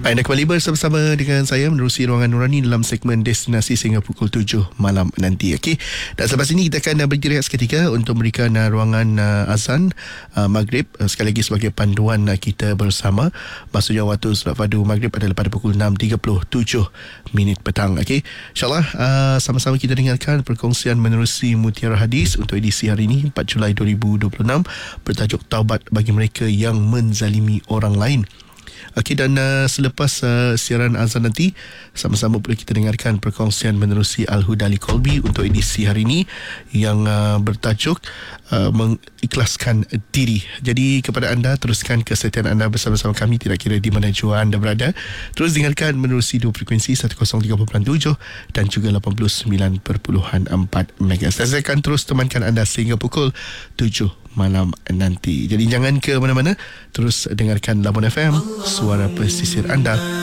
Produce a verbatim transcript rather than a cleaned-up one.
Anda kembali bersama-sama dengan saya menerusi Ruangan Nurani dalam segmen Destinasi sehingga pukul tujuh malam nanti. Okey. Dan selepas ini kita akan uh, berdiri seketika untuk memberikan uh, ruangan uh, azan uh, maghrib uh, sekali lagi sebagai panduan uh, kita bersama. Maksudnya waktu solat fardu maghrib adalah pada pukul enam tiga puluh tujuh minit petang. Okey. InsyaAllah uh, sama-sama kita dengarkan perkongsian menerusi Mutiara Hadis untuk edisi hari ini empat Julai dua ribu dua puluh enam bertajuk Taubat bagi mereka yang menzalimi orang lain. Okey, dan uh, selepas uh, siaran azan nanti sama-sama boleh kita dengarkan perkongsian menerusi Al-Huda Li-Qalbi untuk edisi hari ini yang uh, bertajuk uh, mengikhlaskan diri. Jadi kepada anda, teruskan kesetiaan anda bersama-sama kami tidak kira di mana jua anda berada. Terus dengarkan menerusi dua frekuensi seratus tiga puluh perpuluhan tujuh dan juga lapan puluh sembilan perpuluhan empat megahertz. Saya akan terus temankan anda sehingga pukul tujuh malam nanti. Jadi jangan ke mana-mana, terus dengarkan Labuan F M, suara pesisir anda.